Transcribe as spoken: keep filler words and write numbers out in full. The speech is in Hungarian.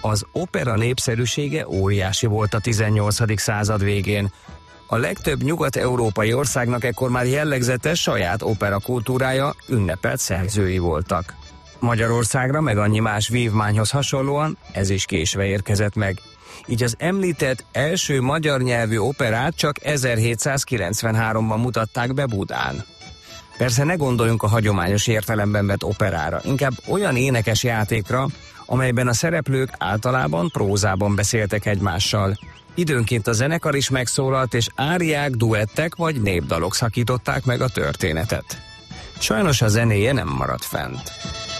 Az opera népszerűsége óriási volt a tizennyolcadik század végén. A legtöbb nyugat-európai országnak ekkor már jellegzetes saját opera kultúrája, ünnepelt szerzői voltak. Magyarországra meg annyi más vívmányhoz hasonlóan ez is késve érkezett meg. Így az említett első magyar nyelvű operát csak ezerhétszázkilencvenháromban mutatták be Budán. Persze ne gondoljunk a hagyományos értelemben vett operára, inkább olyan énekes játékra, amelyben a szereplők általában prózában beszéltek egymással. Időnként a zenekar is megszólalt, és áriák, duettek vagy népdalok szakították meg a történetet. Sajnos a zenéje nem maradt fent.